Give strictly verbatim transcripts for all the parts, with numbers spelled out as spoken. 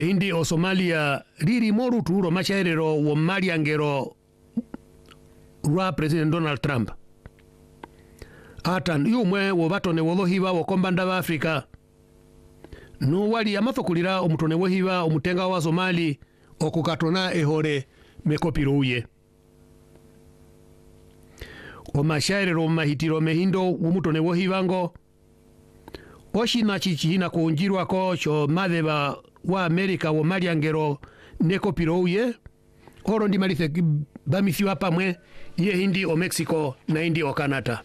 indi o Somalia riri moru turo mashairero wo mariangero rwa President Donald Trump atan yumwe wo batone wo hiba wo kombanda ba Afrika no wali amathokulira omutone wo hiba omutenga wa Somali okukatona ehore mekopiruye o mashairero mahitiro mehindo umutone wo hibango oshina chichina kunjirwa ko cho madeba wa Amerika wo mariangero nekopirouye oro ndi malithe bamisiwa pamwe ye hindi o Mexico na hindi o Canada.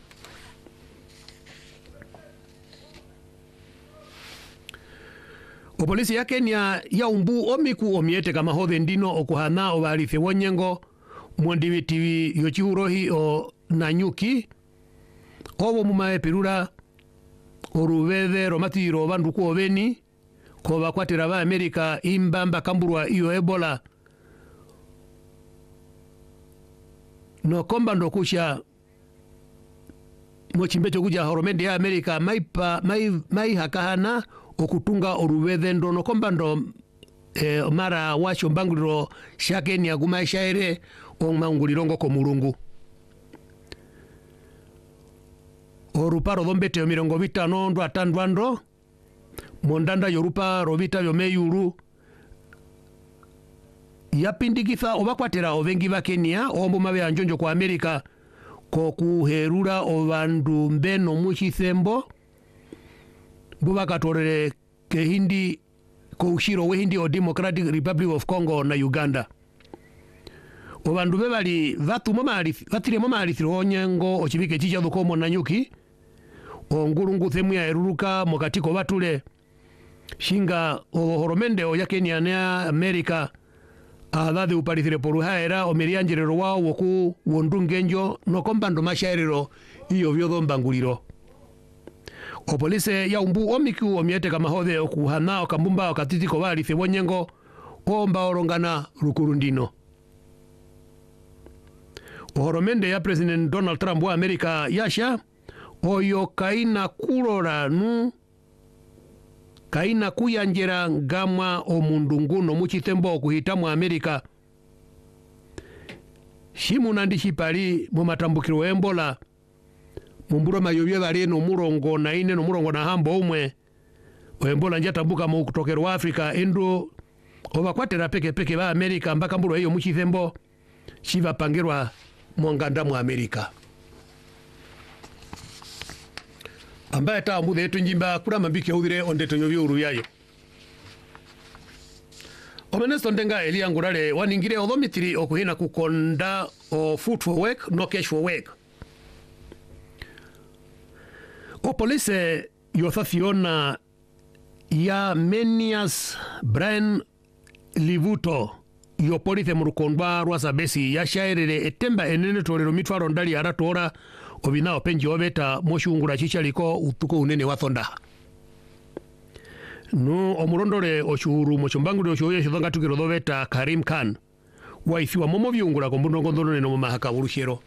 O polisi ya Kenya ya umbu omiku omiete kama hothe ndino okuhana o balife wonyengo mwandiwi tivi yochihurohi o Nanyuki obo mumae pirura orubethe romatiro banduku obeni ko bakwatira ba Amerika imbamba kamburwa iyo Ebola no komba ndokusha mochimbecho kuja horomende ya Amerika maipa mai mai hakahana okutunga orubethe ndono komba ndo e, mara wacho mbanguliro shakeni aguma shaire o mangulirongo ko mulungu oruparo dombete o mirongo vitano ndo atandwando mondanda yorupa robita yomeyuru yapindikitha obakwatira obengi ba Kenya ombo mabe anjonjo kwa Amerika ko kuherura obandu mbeno muchithembo bubakatorere ke hindi ko ushiro we hindi o Democratic Republic of Congo na Uganda obandu bebali vatumo mali vatire mo mali thronyengo ochibike chicha dokomo Nanyuki ongurungu themu ya eruruka mokatiko batule shinga o horomende o ya Kenya na Amerika adade uparithire poruhaera o merianjerero wao woku wondungenjo no kombando mashairero iyo byodo mbanguliro o polise ya umbu omiku omiete kama hode okuhana o kambumba o katitiko bali thebonyengo omba orongana rukurundino o horomende ya President Donald Trump wa Amerika yasha oyo kaina kurora nu kaina kuyanjera ngamwa omundunguno muchitembo okuhita mu Amerika shimu nandishi pali mu matambukiro Ebola mumburo mayobye bali no murongo na ine no murongo na hambo umwe Ebola njatambuka mu kutokero wa Afrika endo obakwatera peke peke ba Amerika mpaka mburo eyo muchitembo shiva pangirwa mwanganda mu Amerika ambaye ta mbude yetu njimba kura mambiki yaudhire ondeto nyovyo uru yayo omenesto ndenga Elia Ngurale waningire odhomitiri okuhina kukonda o food for work no cash for work o polise yothafiona ya Menias Brian Livuto yo polise murukondwa rwasa besi ya shairere etemba enene torero mitwaro ndali aratora obinao penji obeta moshungura chichaliko utuko unene wathonda no omurondore oshuru mochombanguro oshoye shidonga tukiro doveta Karim Khan waithiwa momo byungura ko mbundongo ndone no mahaka burushero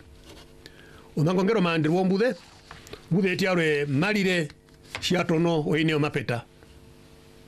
unangongero mandiri wombude bude tiare malire shiatono oine mapeta